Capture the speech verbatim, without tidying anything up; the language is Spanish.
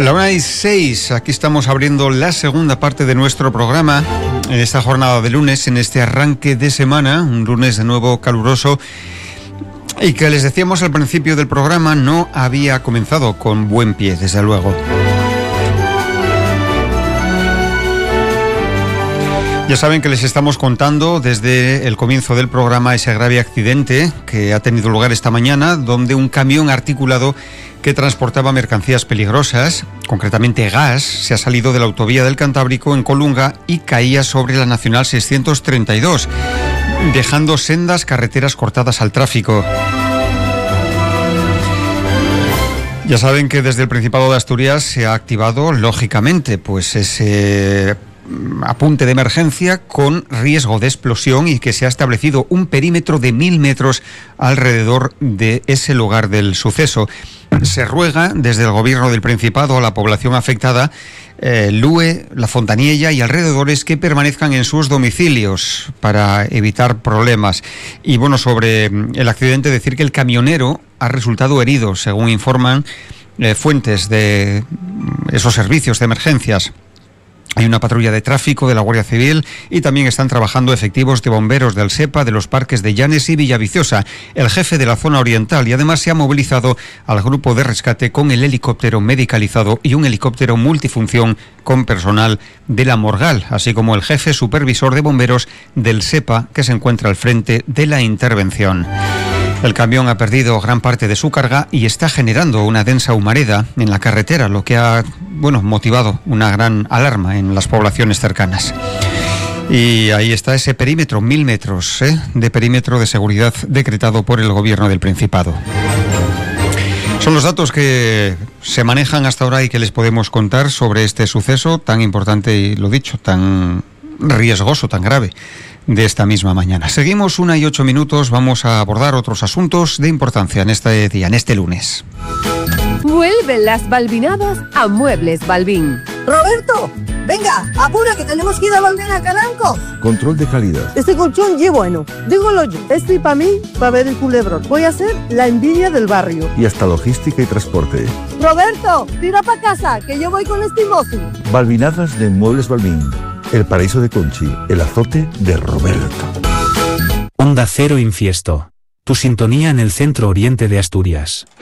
La una y seis, aquí estamos abriendo la segunda parte de nuestro programa en esta jornada de lunes, en este arranque de semana, un lunes de nuevo caluroso y que les decíamos al principio del programa no había comenzado con buen pie, desde luego. Ya saben que les estamos contando desde el comienzo del programa ese grave accidente que ha tenido lugar esta mañana, donde un camión articulado que transportaba mercancías peligrosas, concretamente gas, se ha salido de la autovía del Cantábrico en Colunga y caía sobre la Nacional seiscientos treinta y dos, dejando sendas carreteras cortadas al tráfico. Ya saben que desde el Principado de Asturias se ha activado, lógicamente, pues ese apunte de emergencia con riesgo de explosión y que se ha establecido un perímetro de mil metros alrededor de ese lugar del suceso. Se ruega desde el Gobierno del Principado a la población afectada, eh, Lue, La Fontaniella y alrededores, que permanezcan en sus domicilios para evitar problemas. Y bueno, sobre el accidente, decir que el camionero ha resultado herido, según informan eh, fuentes de esos servicios de emergencias. Hay una patrulla de tráfico de la Guardia Civil y también están trabajando efectivos de bomberos del SEPA, de los parques de Llanes y Villaviciosa, el jefe de la zona oriental, y además se ha movilizado al grupo de rescate con el helicóptero medicalizado y un helicóptero multifunción con personal de la Morgal, así como el jefe supervisor de bomberos del SEPA, que se encuentra al frente de la intervención. El camión ha perdido gran parte de su carga y está generando una densa humareda en la carretera, lo que ha, bueno, motivado una gran alarma en las poblaciones cercanas. Y ahí está ese perímetro, mil metros ¿eh? de perímetro de seguridad decretado por el Gobierno del Principado. Son los datos que se manejan hasta ahora y que les podemos contar sobre este suceso tan importante y, lo dicho, tan riesgoso, tan grave, de esta misma mañana. Seguimos una y ocho minutos, vamos a abordar otros asuntos de importancia en este día, en este lunes. Vuelven las balbinadas a Muebles Balbín. Roberto, venga, apura que tenemos que ir a Balbín a Caranco. Control de calidad. Este colchón ye bueno, dígolo yo. Este para mí, para ver el culebrón. Voy a ser la envidia del barrio. Y hasta logística y transporte. Roberto, tira para casa, que yo voy con este mozo. Balbinadas de Muebles Balbín. El paraíso de Conchi, el azote de Roberto. Onda Cero Infiesto. Tu sintonía en el centro oriente de Asturias.